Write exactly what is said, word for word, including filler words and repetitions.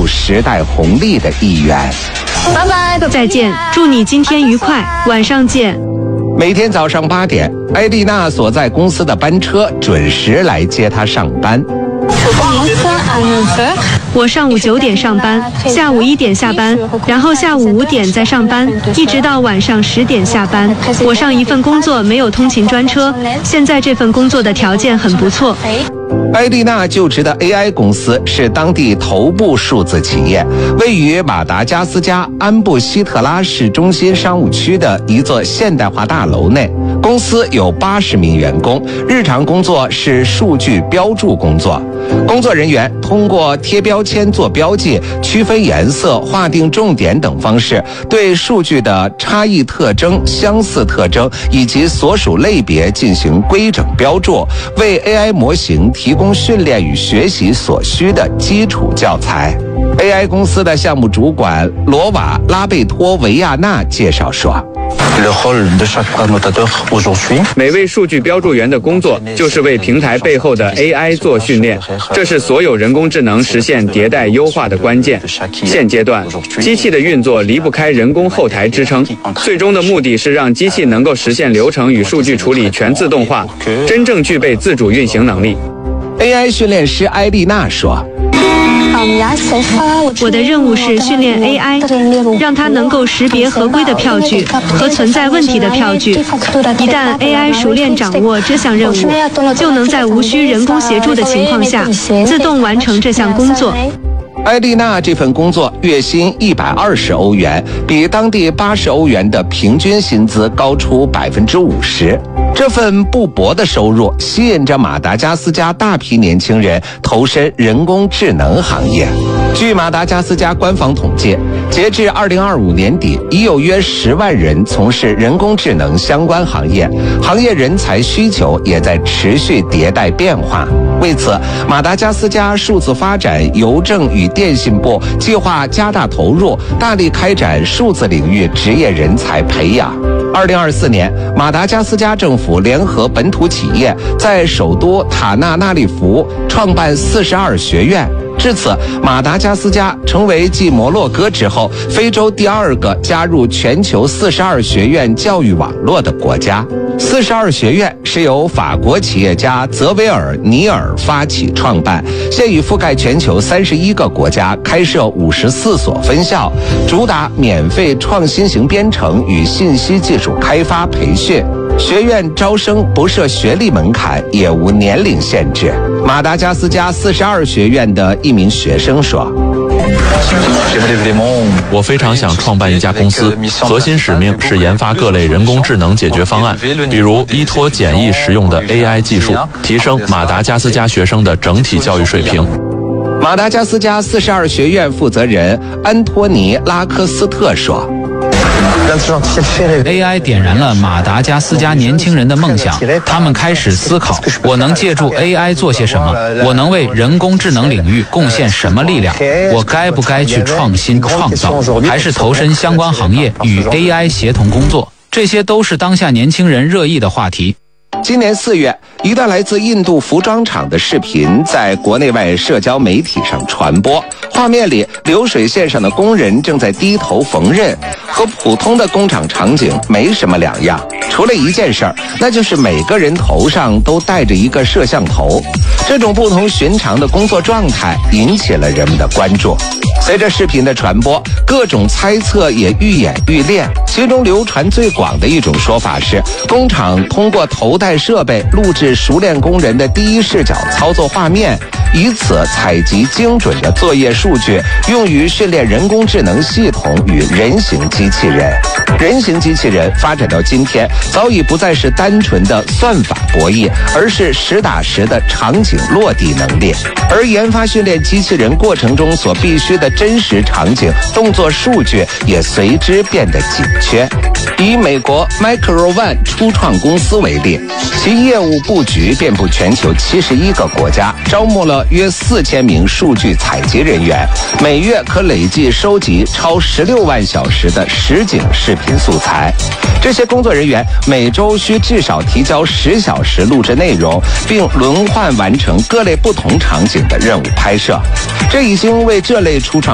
住时代红利的意愿。 拜拜，再见，祝你今天愉快，晚上见。 每天早上八点，艾丽娜所在公司的班车准时来接她上班。 我上午九点上班，下午一点下班，然后下午五点再上班，一直到晚上十点下班。我上一份工作没有通勤专车，现在这份工作的条件很不错。 艾丽娜就职的 A I 公司是当地头部数字企业，位于马达加斯加安布希特拉市中心商务区的一座现代化大楼内。公司有八十名员工，日常工作是数据标注工作。工作人员通过贴标签做标记、区分颜色、划定重点等方式，对数据的差异特征、相似特征以及所属类别进行规整标注，为 A I 模型提供训练与学习所需的基础教材。A I 公司的项目主管罗瓦拉贝托维亚纳介绍说， 每位数据标注员的工作就是为平台背后的 A I 做训练，这是所有人工智能实现迭代优化的关键。现阶段，机器的运作离不开人工后台支撑，最终的目的是让机器能够实现流程与数据处理全自动化，真正具备自主运行能力。 A I 训练师艾丽娜说， 我的任务是训练 A I， 让它能够识别合规的票据和存在问题的票据。一旦 A I 熟练掌握这项任务，就能在无需人工协助的情况下，自动完成这项工作。 艾丽娜这份工作月薪一百二十欧元，比当地八十欧元的平均薪资高出百分之五十。这份不薄的收入吸引着马达加斯加大批年轻人投身人工智能行业。据马达加斯加官方统计，截至二零二五年底，已有约十万人从事人工智能相关行业，行业人才需求也在持续迭代变化。为此，马达加斯加数字发展邮政与电信部计划加大投入，大力开展数字领域职业人才培养。二零二四年，马达加斯加政府联合本土企业在首都塔纳纳利福创办四十二学院。至此，马达加斯加成为继摩洛哥之后，非洲第二个加入全球四十二学院教育网络的国家。四十二学院是由法国企业家泽维尔尼尔发起创办，现已覆盖全球三十一个国家，开设五十四所分校，主打免费创新型编程与信息技术开发培训。学院招生不设学历门槛，也无年龄限制。马达加斯加四十二学院的一名学生说， 我非常想创办一家公司，核心使命是研发各类人工智能解决方案，比如依托简易实用的 A I 技术，提升马达加斯加学生的整体教育水平。 马达加斯加四十二学院负责人安托尼拉科斯特说 ，A I 点燃了马达加斯加年轻人的梦想，他们开始思考，我能借助 A I 做些什么？我能为人工智能领域贡献什么力量？我该不该去创新创造，还是投身相关行业与 A I 协同工作？这些都是当下年轻人热议的话题。 今年四月，一段来自印度服装厂的视频在国内外社交媒体上传播。画面里，流水线上的工人正在低头缝纫，和普通的工厂场景没什么两样，除了一件事儿，那就是每个人头上都戴着一个摄像头。这种不同寻常的工作状态引起了人们的关注。随着视频的传播，各种猜测也愈演愈烈。其中流传最广的一种说法是，工厂通过头戴设备录制熟练工人的第一视角操作画面，以此采集精准的作业数据，用于训练人工智能系统与人形机器人。人形机器人发展到今天，早已不再是单纯的算法博弈，而是实打实的场景落地能力。而研发训练机器人过程中所必须的真实场景动作数据也随之变得紧缺。以美国 Micro One 初创公司为例，其业务布局遍布全球七十一个国家，招募了约四千名数据采集人员，每月可累计收集超十六万小时的实景视频素材。这些工作人员每周需至少提交十小时录制内容，并轮换完成各类不同场景的任务拍摄。这已经为这类初创